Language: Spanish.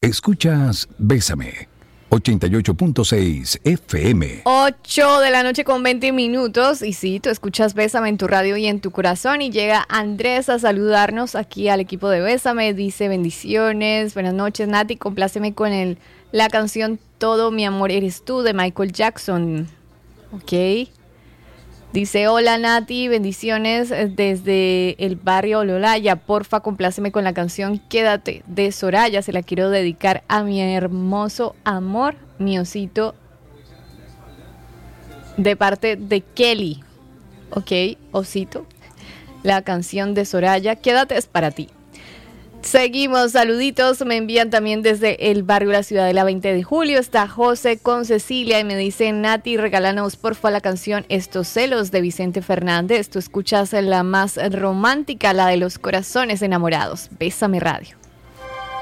Escuchas Bésame, 88.6 FM. 8 de la noche con 20 minutos. Y sí, tú escuchas Bésame en tu radio y en tu corazón. Y llega Andrés a saludarnos aquí al equipo de Bésame. Dice: bendiciones, buenas noches, Nati. Compláceme con la canción Todo mi amor eres tú de Michael Jackson. Ok. Dice: hola Nati, bendiciones desde el barrio Ololaya. Porfa, compláceme con la canción Quédate de Soraya. Se la quiero dedicar a mi hermoso amor, mi osito, de parte de Kelly. Ok, osito. La canción de Soraya, Quédate, es para ti. Seguimos, saluditos, me envían también desde el barrio La Ciudadela 20 de Julio, está José con Cecilia y me dice: Nati, regálanos porfa la canción Estos celos de Vicente Fernández. Tú escuchas la más romántica, la de los corazones enamorados. Bésame Radio.